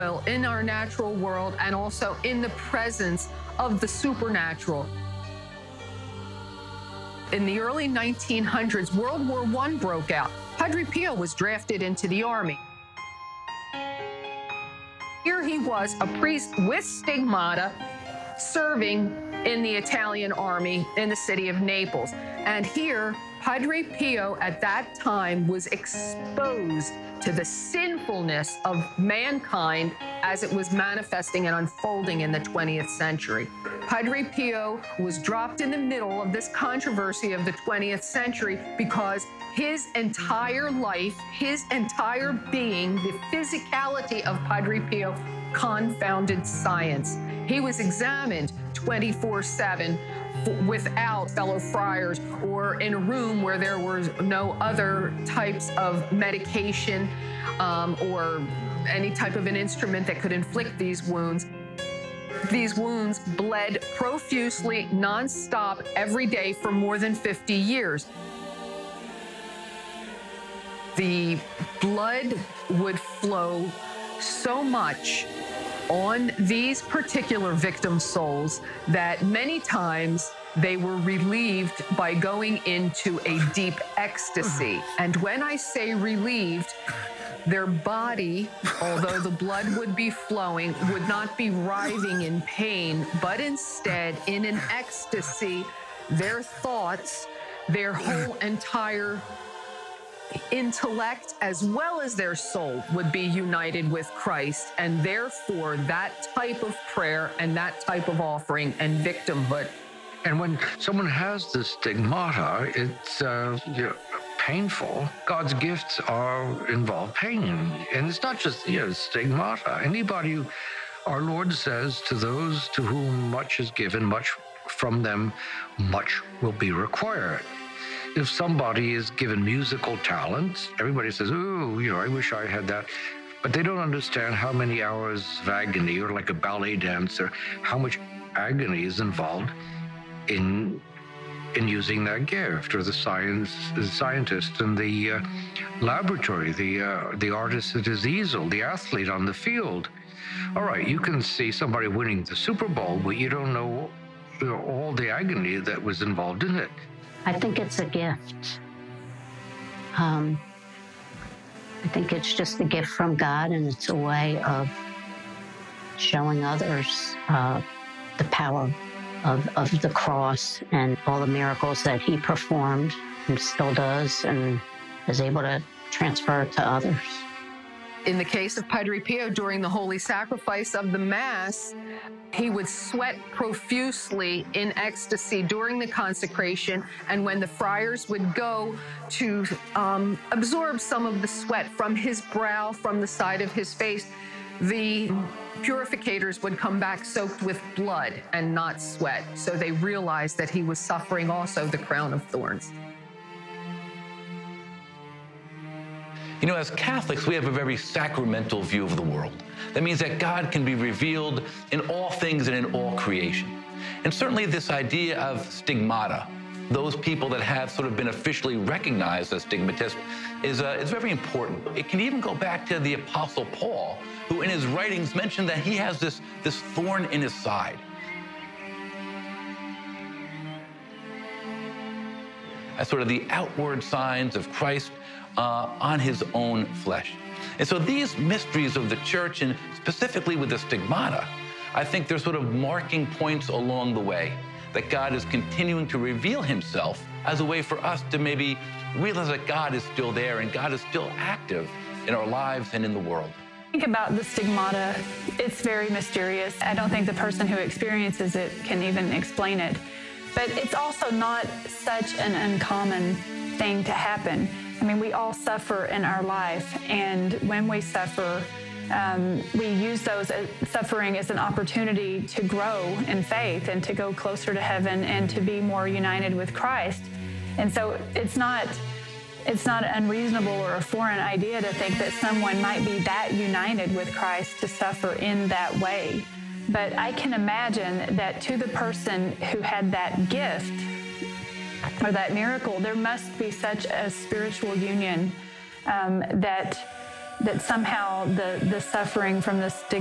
in our natural world and also in the presence of the supernatural. In the early 1900s, World War I broke out. Padre Pio was drafted into the army. Here he was, a priest with stigmata, serving in the Italian army in the city of Naples. And here, Padre Pio at that time was exposed to the sinfulness of mankind as it was manifesting and unfolding in the 20th century. Padre Pio was dropped in the middle of this controversy of the 20th century because his entire life, his entire being, the physicality of Padre Pio confounded science. He was examined 24/7 without fellow friars or in a room where there were no other types of medication or any type of an instrument that could inflict these wounds. These wounds bled profusely, nonstop, every day for more than 50 years. The blood would flow so much on these particular victim souls that many times they were relieved by going into a deep ecstasy. And when I say relieved, their body, although the blood would be flowing, would not be writhing in pain, but instead in an ecstasy, their thoughts, their whole entire intellect as well as their soul would be united with Christ. And therefore, that type of prayer and that type of offering and victimhood. And when someone has this stigmata, it's painful. God's gifts involve pain. And it's not just stigmata. Anybody, our Lord says, to those to whom much is given, much from them, much will be required. If somebody is given musical talents, everybody says, I wish I had that. But they don't understand how many hours of agony, or like a ballet dancer, how much agony is involved in using that gift, or the scientist in the laboratory, the artist at his easel, the athlete on the field. All right, you can see somebody winning the Super Bowl, but you don't know all the agony that was involved in it. I think it's a gift. I think it's just a gift from God, and it's a way of showing others the power of the cross and all the miracles that he performed and still does and is able to transfer it to others. In the case of Padre Pio, during the holy sacrifice of the Mass, he would sweat profusely in ecstasy during the consecration, and when the friars would go to absorb some of the sweat from his brow, from the side of his face, the purificators would come back soaked with blood and not sweat. So they realized that he was suffering also the crown of thorns. As Catholics, we have a very sacramental view of the world. That means that God can be revealed in all things and in all creation. And certainly this idea of stigmata, those people that have sort of been officially recognized as stigmatists, is very important. It can even go back to the Apostle Paul, who in his writings mentioned that he has this thorn in his side. As sort of the outward signs of Christ on his own flesh. And so these mysteries of the church, and specifically with the stigmata, I think they're sort of marking points along the way that God is continuing to reveal himself as a way for us to maybe realize that God is still there and God is still active in our lives and in the world. Think about the stigmata. It's very mysterious. I don't think the person who experiences it can even explain it. But it's also not such an uncommon thing to happen. I mean, we all suffer in our life, and when we suffer, we use those suffering as an opportunity to grow in faith and to go closer to heaven and to be more united with Christ. And so it's not unreasonable or a foreign idea to think that someone might be that united with Christ to suffer in that way. But I can imagine that to the person who had that gift or that miracle, there must be such a spiritual union that that somehow the suffering from the stigma